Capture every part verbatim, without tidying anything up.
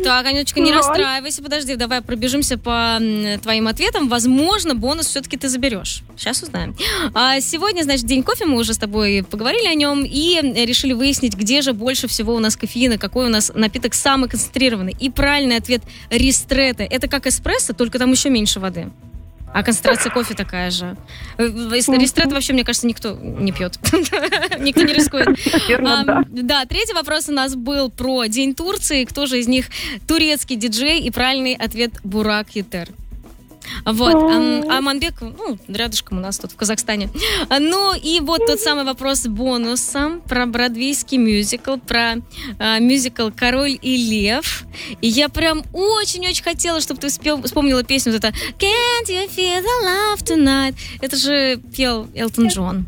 Так, Анюточка, не расстраивайся, подожди, давай пробежимся по твоим ответам. Возможно, бонус все-таки ты заберешь. Сейчас узнаем. А сегодня, значит, день кофе, мы уже с тобой поговорили о нем и решили выяснить, где же больше всего у нас кофеина, какой у нас напиток самый концентрированный. И правильный ответ — ристретто. Это как эспрессо, только там еще меньше воды. А концентрация кофе такая же. Ристретто вообще, мне кажется, никто не пьет. Никто не рискует. Наверное, а, да. да, третий вопрос у нас был про День Турции. Кто же из них турецкий диджей? И правильный ответ — Бурак Ятер. Вот. А, а Манбек, ну, рядышком у нас тут в Казахстане. Ну, и вот тот самый вопрос бонусом про бродвейский мюзикл, про а, мюзикл «Король и лев». И я прям очень-очень хотела, чтобы ты спел, вспомнила песню вот это «Can't you feel the love tonight?» Это же пел Элтон Джон.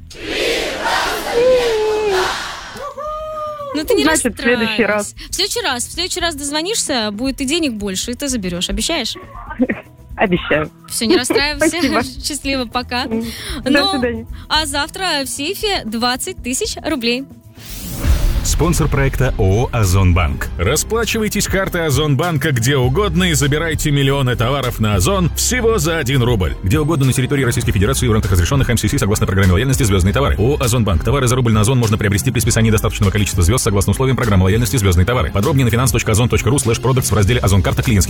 Ну, ты не Значит, в следующий раз. В следующий раз. В следующий раз дозвонишься, будет и денег больше, и ты заберешь. Обещаешь? Обещаю. Все, не расстраивайся. Спасибо. Счастливо, пока. До Ну, свидания. а завтра в сейфе двадцать тысяч рублей. Спонсор проекта ООО «Озонбанк». Расплачивайтесь картой Озонбанка где угодно и забирайте миллионы товаров на Озон всего за один рубль. Где угодно на территории Российской Федерации в рамках разрешенных эм си си согласно программе лояльности «Звездные товары». ООО «Озонбанк». Товары за рубль на Озон можно приобрести при списании достаточного количества звезд согласно условиям программы лояльности «Звездные товары». Подробнее на finance точка озон точка ру слэш продактс в разделе «Озон карта клиентский».